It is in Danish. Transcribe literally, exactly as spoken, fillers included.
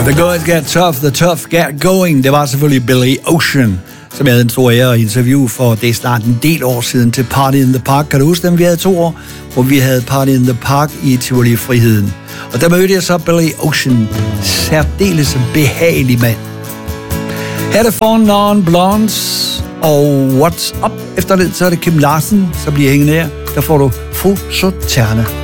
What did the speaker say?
The Going Get Tough, The Tough Get Going. Det var selvfølgelig Billy Ocean, som jeg havde en stor ære at interviewe for. Det er snart en del år siden til Party in the Park. Kan du huske dem? Vi havde to år, hvor vi havde Party in the Park i Tivoli Friheden. Og der mødte jeg så Billy Ocean. Særdeles behagelig mand. Her er det for Non Blondes og What's Up. Efter det, så er det Kim Larsen, så bliver hængende her. Der får du Fru Soterne.